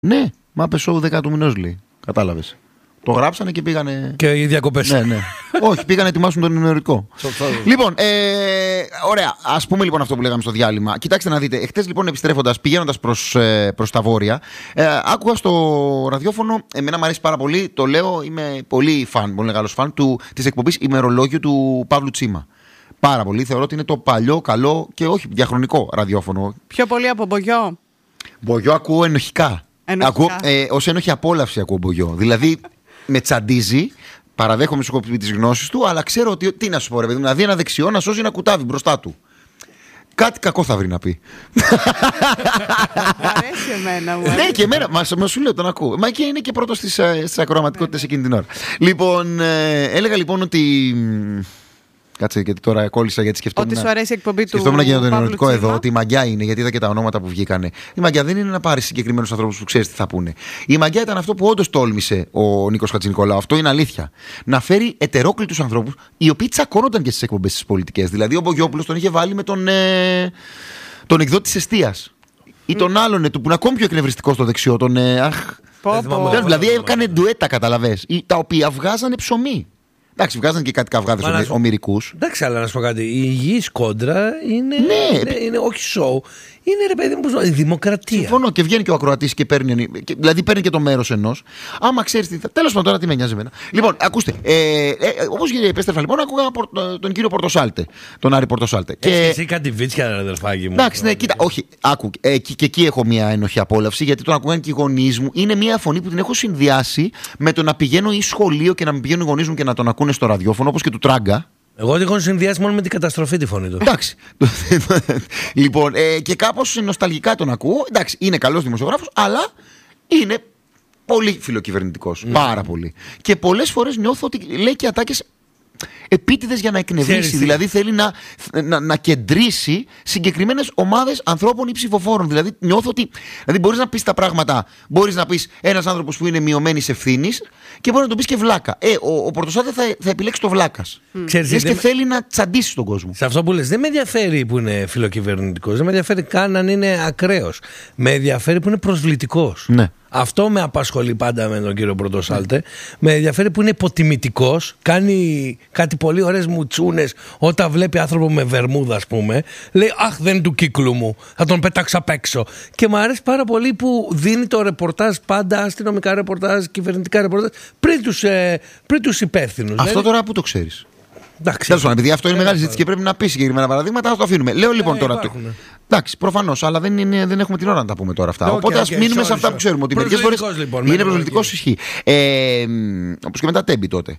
Ναι, Muppet Show 10 του μηνός λέει. Κατάλαβες. Το γράψανε και πήγανε. Και οι διακοπές. Ναι. Όχι, πήγανε να ετοιμάσουν τον ενημερωτικό. Λοιπόν, ωραία. Ας πούμε λοιπόν αυτό που λέγαμε στο διάλειμμα. Κοιτάξτε να δείτε. Εχθές λοιπόν επιστρέφοντας, πηγαίνοντας προς τα βόρεια, άκουγα στο ραδιόφωνο. Εμένα μου αρέσει πάρα πολύ. Το λέω, είμαι πολύ μεγάλος φαν της εκπομπής Ημερολόγιο του Παύλου Τσίμα. Πάρα πολύ. Θεωρώ ότι είναι το παλιό, καλό και όχι διαχρονικό ραδιόφωνο. Πιο πολύ από Μπογιό. Μπογιό ακούω ενοχικά. Ως ένοχη απόλαυση ακούω Μπογιό. Δηλαδή με τσαντίζει, παραδέχομαι τις γνώσεις του, αλλά ξέρω ότι. Τι να σου πω, ρε παιδί μου, να δει ένα δεξιό να σώζει ένα κουτάβι μπροστά του. Κάτι κακό θα βρει να πει. Αρέσει εμένα μου. Ναι, και εμένα. Μα σου λέω, τον ακούω. Μα και είναι και πρώτος στις ακροαματικότητες εκείνη την ώρα. Λοιπόν, έλεγα λοιπόν ότι. Κάτσε, γιατί τώρα κόλλησα γιατί σκεφτόμουν. Ότι σου αρέσει η εκπομπή του. Σκεφτόμουν για τον ενημερωτικό εδώ, ότι η μαγιά είναι, γιατί είδα και τα ονόματα που βγήκανε. Η μαγιά δεν είναι να πάρει συγκεκριμένους ανθρώπους που ξέρεις τι θα πούνε. Η μαγιά ήταν αυτό που όντως τόλμησε ο Νίκος Χατζηνικολάου. Αυτό είναι αλήθεια. Να φέρει ετερόκλητους ανθρώπους οι οποίοι τσακώνονταν και στις εκπομπές τις πολιτικές. Δηλαδή ο Μπογιόπουλος τον είχε βάλει με τον εκδότη της εστίας. Ή τον άλλον που είναι ακόμη πιο εκνευριστικό στο δεξιό. Δηλαδή έκανε ντουέτα, καταλαβες. Τα οποία βγάζανε ψωμί. Εντάξει, βγάζανε και κάτι καυγάδες ομηρικούς. Εντάξει, αλλά να σου πω κάτι. Η υγιής κόντρα είναι. Ναι, είναι όχι σοου. Είναι ρε παιδί μου, η δημοκρατία. Συμφωνώ, και βγαίνει και ο ακροατής και παίρνει. Δηλαδή παίρνει και το μέρος ενός. Άμα ξέρεις τι. Τέλος πάντων, τώρα τι με νοιάζει εμένα. Λοιπόν, ακούστε. Όπως επέστρεφα λοιπόν, άκουγα τον κύριο Πορτοσάλτε. Τον Άρη Πορτοσάλτε. Και εσύ κάτι βίτσια, ρε αδερφάκι μου. Εντάξει, ναι, κοίτα, όχι. Άκου. Και εκεί έχω μια ενοχή απόλαυση, γιατί τον ακούγαν και οι γονείς μου. Είναι μια φωνή που την έχω συνδυάσει με το να πηγαίνω ή σχολείο και να μην πηγαίνουν οι γονείς μου και να τον ακούνε στο ραδιόφωνο, όπως και του Τράγκα. Εγώ την έχω συνδυάσει μόνο με την καταστροφή τη φωνή του. Εντάξει. Λοιπόν, και κάπως νοσταλγικά τον ακούω. Εντάξει, είναι καλός δημοσιογράφος, αλλά είναι πολύ φιλοκυβερνητικός. Πάρα πολύ. Και πολλές φορές νιώθω ότι λέει και ατάκες επίτηδες για να εκνευρίσει. Δηλαδή θέλει να κεντρήσει συγκεκριμένες ομάδες ανθρώπων ή ψηφοφόρων. Δηλαδή νιώθω ότι. Δηλαδή μπορείς να πεις τα πράγματα. Μπορείς να πεις ένας άνθρωπος που είναι μειωμένης ευθύνης και μπορεί να τον πεις και βλάκα. Ο Πορτοσάλτε θα επιλέξει το βλάκας. Λες και θέλει να τσαντήσει τον κόσμο. Σε αυτό που λες, δεν με ενδιαφέρει που είναι φιλοκυβερνητικός. Δεν με ενδιαφέρει καν αν είναι ακραίος. Με ενδιαφέρει που είναι προσβλητικός. Ναι. Αυτό με απασχολεί πάντα με τον κύριο Πορτοσάλτε. Με ενδιαφέρει που είναι υποτιμητικός. Κάνει κάτι πολύ ωραίες μουτσούνες όταν βλέπει άνθρωπο με βερμούδα, ας πούμε. Λέει, αχ, δεν είναι του κύκλου μου. Θα τον πετάξω απ' έξω. Και μου αρέσει πάρα πολύ που δίνει το ρεπορτάζ πάντα, αστυνομικά ρεπορτάζ, κυβερνητικά ρεπορτάζ, πριν τους υπεύθυνους. Αυτό τώρα που το ξέρεις. Τέλος πάντων, επειδή αυτό είναι μεγάλη ζήτηση και πρέπει να πει συγκεκριμένα παραδείγματα, ας το αφήνουμε. Λέω λοιπόν τώρα. Εντάξει, προφανώς, αλλά δεν έχουμε την ώρα να τα πούμε τώρα αυτά. Οπότε ας μείνουμε σε αυτά που ξέρουμε. Ότι μερικές φορές είναι προσβλητικός, ισχύει. Όπως και με τα Τέμπη τότε.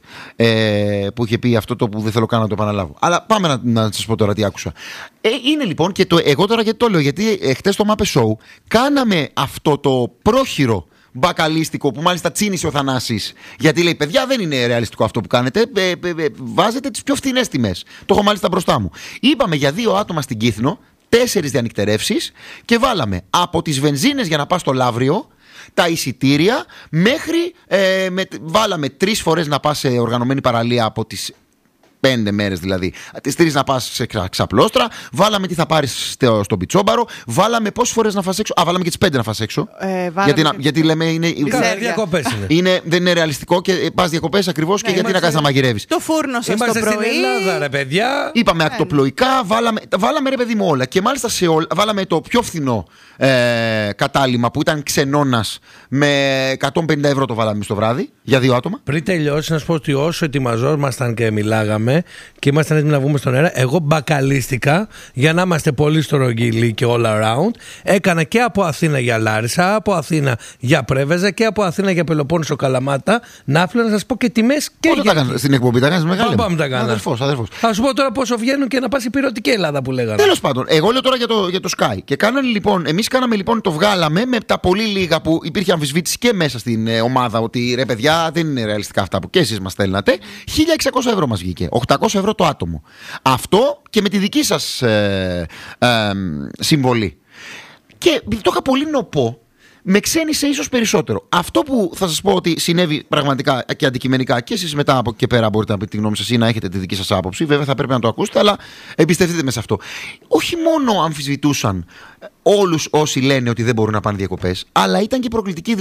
Που είχε πει αυτό το που δεν θέλω καν να το επαναλάβω. Αλλά πάμε να σας πω τώρα τι άκουσα. Είναι λοιπόν και εγώ τώρα γιατί το λέω. Γιατί χτες στο Muppet Show κάναμε αυτό το πρόχειρο μπακαλίστικο που μάλιστα τσίνησε ο Θανάσης. Γιατί λέει, παιδιά, δεν είναι ρεαλιστικό αυτό που κάνετε. Βάζετε τις πιο φθηνές τιμές. Το έχω μάλιστα μπροστά μου. Είπαμε για 2 άτομα στην Κύθνο, 4 διανυκτερεύσεις και βάλαμε από τις βενζίνες για να πας στο Λαύριο, τα εισιτήρια, μέχρι βάλαμε 3 φορές να πας σε οργανωμένη παραλία από τις 5 μέρες δηλαδή. Τις 3 να πας σε ξαπλώστρα. Βάλαμε τι θα πάρεις στον Πιτσόμπαρο. Βάλαμε πόσες φορές να φας έξω. Βάλαμε και τις 5 να φας έξω. Γιατί λέμε διακοπές δεν είναι ρεαλιστικό και πας διακοπές ακριβώς, και γιατί να κάνεις να μαγειρεύεις. Το φούρνο σας το πρωί. Είμαστε στην Ελλάδα, ρε παιδιά. Είπαμε ακτοπλοϊκά. Βάλαμε ρε παιδί μου όλα. Και μάλιστα βάλαμε το πιο φθηνό κατάλημα που ήταν ξενώνας με 150 ευρώ το βάλαμε στο βράδυ για 2 άτομα. Πριν τελειώσει, να σου πω ότι όσο ετοιμαζόμασταν και μιλάγαμε και ήμασταν έτοιμοι να βγούμε στον αέρα, εγώ μπακαλίστηκα για να είμαστε πολύ στρογγυλοί και all around. Έκανα και από Αθήνα για Λάρισα, από Αθήνα για Πρέβεζα και από Αθήνα για Πελοπόννησο Καλαμάτα. Ναύπλα, να σας πω και τιμές και. Πότε τα κάνεις στην εκπομπή, τα κάνεις μεγάλη. Πάμε τα κάνεις. Αδερφός. Θα σου πω τώρα πόσο βγαίνουν και να πας η πυρωτική Ελλάδα που λέγανε. Τέλος πάντων, εγώ λέω τώρα για το Sky. Και εμείς κάναμε λοιπόν, το βγάλαμε με τα πολύ λίγα που υπήρχε αμφισβήτηση και μέσα στην ομάδα ότι ρε παιδιά δεν είναι ρεαλιστικά αυτά που και εσείς μας στέλνατε. 1.600 ευρώ μας βγήκε. 800 ευρώ το άτομο. Αυτό και με τη δική σας συμβολή. Και το είχα πολύ νοπό. με ξένησε ίσως περισσότερο. Αυτό που θα σας πω ότι συνέβη πραγματικά και αντικειμενικά, και εσείς μετά από εκεί και πέρα μπορείτε να πείτε τη γνώμη σας ή να έχετε τη δική σας άποψη, βέβαια θα πρέπει να το ακούσετε, αλλά εμπιστευτείτε με σε αυτό. Όχι μόνο αμφισβητούσαν όλους όσοι λένε ότι δεν μπορούν να πάνε διακοπές, αλλά ήταν και προκλητικοί.